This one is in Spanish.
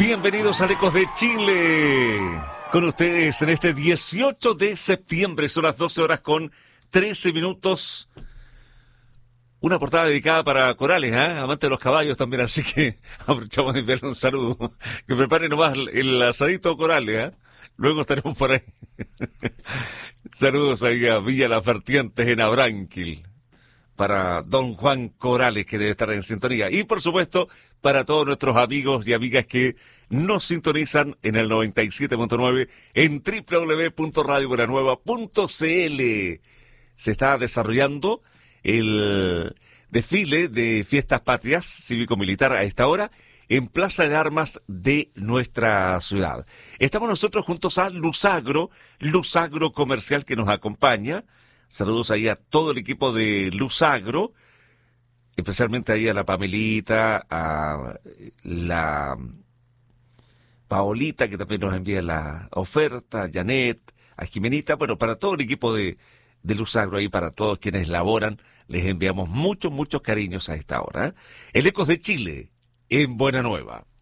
Bienvenidos a Ecos de Chile. Con ustedes en este 18 de septiembre, son las 12 horas con 13 minutos. Una portada dedicada para Corales, amante de los caballos también, así que aprovechamos de enviarle un saludo. Que preparen nomás el asadito Corales, Luego estaremos por ahí. Saludos ahí a Villa Las Vertientes en Abranquil. Para don Juan Corales, que debe estar en sintonía. Y, por supuesto, para todos nuestros amigos y amigas que nos sintonizan en el 97.9 en www.radiobuenanueva.cl. Se está desarrollando el desfile de Fiestas Patrias cívico-militar a esta hora en Plaza de Armas de nuestra ciudad. Estamos nosotros juntos a Luzagro Comercial, que nos acompaña. Saludos ahí a todo el equipo de Luzagro, especialmente ahí a la Pamelita, a la Paolita, que también nos envía la oferta, a Janet, a Jimenita, bueno, para todo el equipo de Luzagro ahí, para todos quienes laboran, les enviamos muchos cariños a esta hora. El Ecos de Chile, en Buena Nueva.